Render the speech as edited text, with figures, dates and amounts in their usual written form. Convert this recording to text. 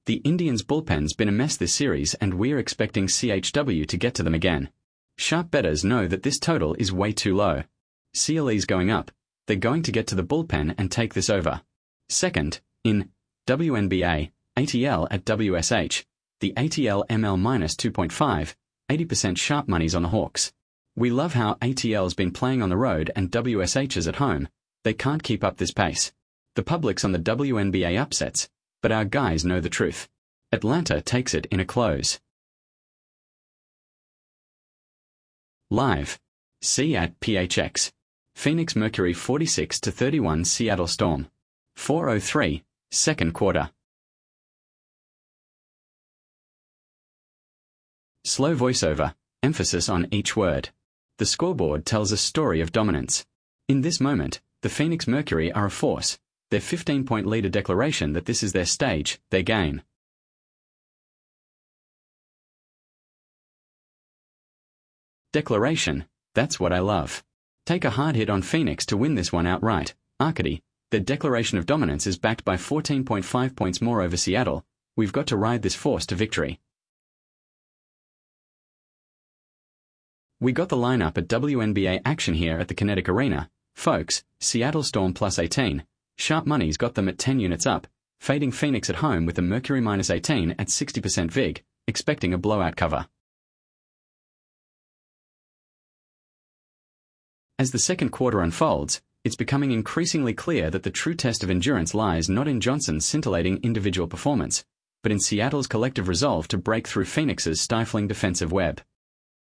The Indians' bullpen's been a mess this series, and we're expecting CHW to get to them again. Sharp bettors know that this total is way too low. CLE's going up. They're going to get to the bullpen and take this over. Second, in WNBA, ATL at WSH, the ATL ML minus 2.5, 80% sharp money's on the Hawks. We love how ATL's been playing on the road and WSH's at home. They can't keep up this pace. The public's on the WNBA upsets, but our guys know the truth. Atlanta takes it in a close. Live. See at PHX. Phoenix Mercury 46-31 Seattle Storm. 4:03, second quarter. Slow voiceover, emphasis on each word. The scoreboard tells a story of dominance. In this moment, the Phoenix Mercury are a force. Their 15-point leader declaration that this is their stage, their game. Declaration, that's what I love. Take a hard hit on Phoenix to win this one outright. Arcady, their declaration of dominance is backed by 14.5 points more over Seattle. We've got to ride this force to victory. We got the lineup at WNBA action here at the Kinetic Arena. Folks, Seattle Storm plus 18. Sharp money's got them at 10 units up, fading Phoenix at home with the Mercury minus 18 at 60% VIG, expecting a blowout cover. As the second quarter unfolds, it's becoming increasingly clear that the true test of endurance lies not in Johnson's scintillating individual performance, but in Seattle's collective resolve to break through Phoenix's stifling defensive web.